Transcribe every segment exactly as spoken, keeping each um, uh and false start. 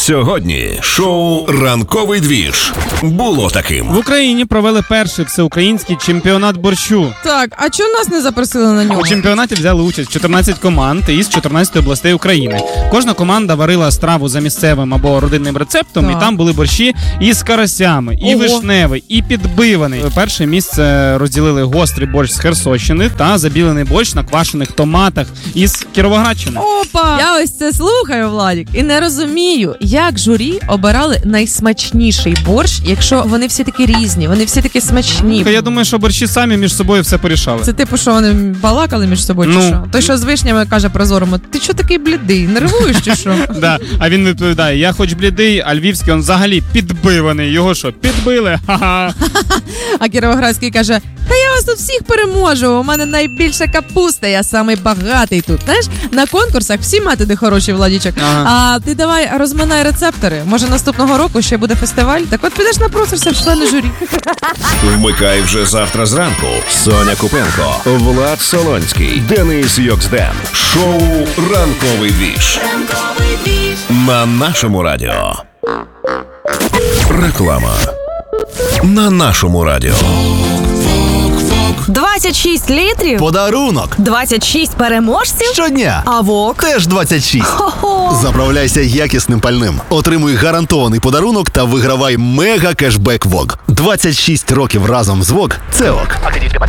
Сьогодні шоу «Ранковий двіж» було таким. В Україні провели перший всеукраїнський чемпіонат борщу. Так, а чого нас не запросили на нього? У чемпіонаті взяли участь чотирнадцять команд із чотирнадцяти областей України. Кожна команда варила страву за місцевим або родинним рецептом, Так. і там були борщі із карасями, і Ого. вишневий, і підбиваний. Перше місце розділили гострий борщ з Херсонщини та забілений борщ на квашених томатах із Кіровоградщини. Опа! Я ось це слухаю, Владік, і не розумію, як журі обирали найсмачніший борщ, якщо вони всі такі різні, вони всі такі смачні. Я думаю, що борщі самі між собою все порішали. Це типу, що вони балакали між собою, чи Ну. що? Той, що з вишнями каже прозорому, ти що такий блідий, нервуєш чи що? Да. А він відповідає: я хоч блідий, а львівський он взагалі підбиваний. Його що, підбили? Ха-ха. А Кіровоградський каже, та я вас тут всіх переможу, у мене найбільша капуста, я самий багатий тут. Знаєш, на конкурсах всі методи хороші, Владічок. Ага. А ти давай розминай рецептори. Може наступного року ще буде фестиваль? Так от підеш напросишся в члени журі. Вмикай вже завтра зранку. Соня Купенко, Влад Солонський, Денис Йоксден. Шоу «Ранковий двіж» на нашому радіо. Реклама на нашому радіо. двадцять шість літрів? Подарунок! двадцять шість переможців? Щодня! А ВОК? Теж двадцять шість. Хо-хо! Заправляйся якісним пальним. Отримуй гарантований подарунок та вигравай мега кешбек ВОК. двадцять шість років разом з ВОК – це ОК.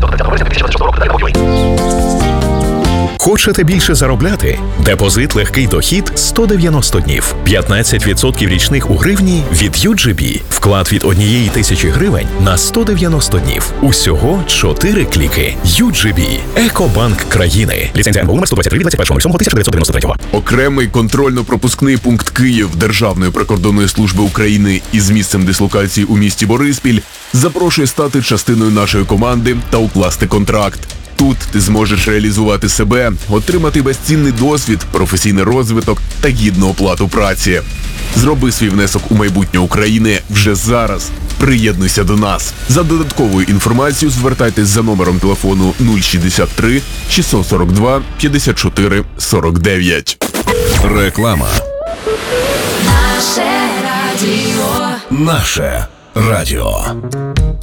Хочете більше заробляти? Депозит «Легкий дохід» сто дев'яносто днів. п'ятнадцять відсотків річних у гривні від ю джі бі. Вклад від однієї тисячі гривень на сто дев'яносто днів. Усього чотири кліки. ю джі бі. Екобанк країни. Ліцензія ен бе у номер сто двадцять три від двадцять першого лютого тисяча дев'ятсот дев'яносто третього. Окремий контрольно-пропускний пункт Київ Державної прикордонної служби України із місцем дислокації у місті Бориспіль запрошує стати частиною нашої команди та укласти контракт. Тут ти зможеш реалізувати себе, отримати безцінний досвід, професійний розвиток та гідну оплату праці. Зроби свій внесок у майбутнє України вже зараз. Приєднуйся до нас. За додатковою інформацією звертайтесь за номером телефону нуль шістдесят три шістсот сорок два п'ятдесят чотири сорок дев'ять. Реклама. Наше радіо. Наше радіо.